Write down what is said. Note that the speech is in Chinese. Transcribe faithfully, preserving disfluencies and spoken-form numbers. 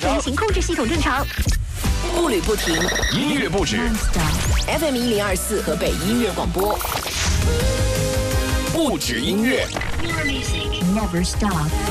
飞行控制系统正常。 步履不停， 音乐不止 F M 一零二四河北音乐广播， 不止音乐。 Never stop.